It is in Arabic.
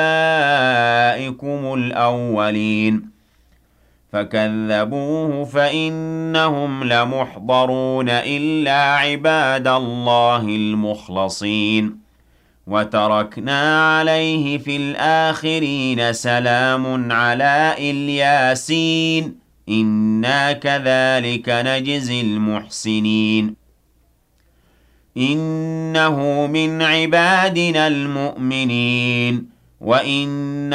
أُولَٰئِكُمُ الْأَوَّلِينَ فَكَذَّبُوهُ فَإِنَّهُمْ لَمُحْضَرُونَ إِلَّا عِبَادَ اللَّهِ الْمُخْلَصِينَ وَتَرَكْنَا عَلَيْهِ فِي الْآخِرِينَ سَلَامٌ عَلَىٰ إِلْيَاسِينَ إِنَّا كَذَٰلِكَ نَجْزِي الْمُحْسِنِينَ إِنَّهُ مِنْ عِبَادِنَا الْمُؤْمِنِينَ وَإِنَّ